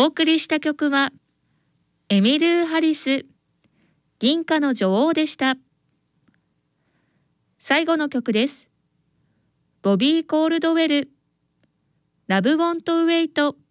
送りした曲はエミルー・ハリス、銀貨の女王でした。最後の曲です。ボビー・コールドウェル、ラブ・ウォント・ウェイト。